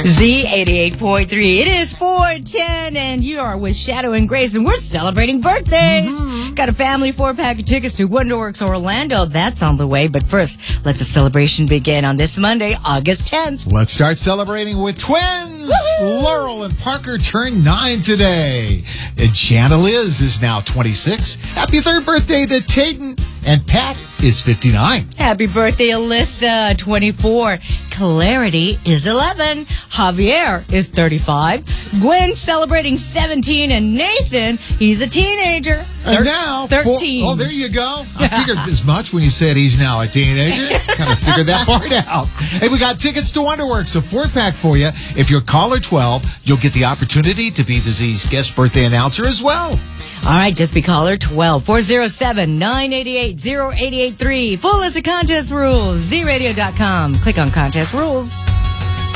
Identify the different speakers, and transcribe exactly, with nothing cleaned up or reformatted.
Speaker 1: Z eighty-eight point three. It is four ten, and you are with Shadow and Grace, and we're celebrating birthdays. Mm-hmm. Got a family four-pack of tickets to Wonderworks Orlando. That's on the way. But first, let the celebration begin on this Monday, August tenth.
Speaker 2: Let's start celebrating with twins. Woo-hoo! Laurel and Parker turned nine today. And Shanna Liz is now twenty-six. Happy third birthday to Tayden. And Pat is fifty-nine.
Speaker 1: Happy birthday, Alyssa, twenty-four. Clarity is eleven. Javier is thirty-five. Gwen celebrating seventeen. And Nathan, he's a teenager.
Speaker 2: And Thir- now,
Speaker 1: thirteen.
Speaker 2: Four, oh, there you go. I figured as much when you said he's now a teenager. Kind of figured that part out. Hey, we got tickets to Wonderworks, a four-pack for you. If you're caller twelve, you'll get the opportunity to be the Z's guest birthday announcer as well.
Speaker 1: All right, just be caller twelve, four oh seven, nine eight eight, oh eight eight three. Full list of contest rules, Z radio dot com. Click on contest rules.